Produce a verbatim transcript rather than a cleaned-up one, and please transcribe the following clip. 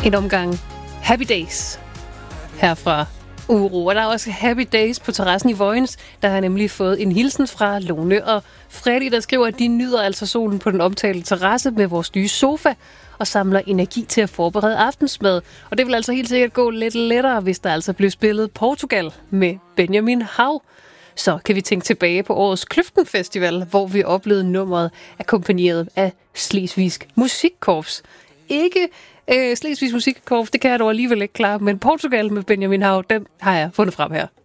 En omgang Happy Days herfra Uro. Og der er også Happy Days på terrassen i Vojens. Der har nemlig fået en hilsen fra Lone og Freddy, der skriver, at de nyder altså solen på den omtalte terrasse med vores nye sofa og samler energi til at forberede aftensmad. Og det vil altså helt sikkert gå lidt lettere, hvis der altså bliver spillet Portugal med Benjamin Hav. Så kan vi tænke tilbage på årets Kløften Festival, hvor vi oplevede nummeret akkompagneret af Slesvigsk Musikkorps. Ikke øh, Slesvigsk Musikkorps, det kan jeg dog alligevel ikke klare, men Portugal med Benjamin Hav, den har jeg fundet frem her.